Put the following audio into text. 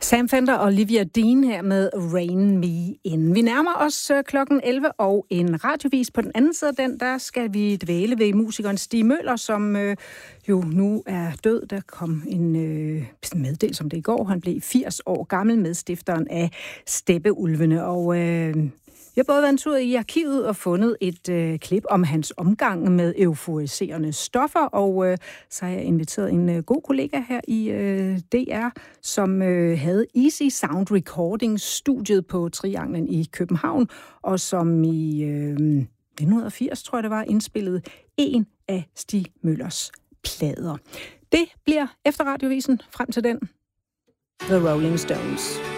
Sam Fender og Olivia Dean her med Rain Me In. Vi nærmer os klokken 11 og en radiovis. På den anden side af den, der skal vi dvæle ved musikeren Stig Møller, som jo nu er død. Der kom en meddelelse om det i går. Han blev 80 år gammel, medstifteren af Steppeulvene. Og jeg har både været en tur i arkivet og fundet et klip om hans omgang med euforiserende stoffer, og så har jeg inviteret en god kollega her i DR, som havde Easy Sound Recording studiet på Trianglen i København, og som i 1980, tror jeg det var, indspillede en af Stig Møllers plader. Det bliver efter radiovisen frem til den. The Rolling Stones.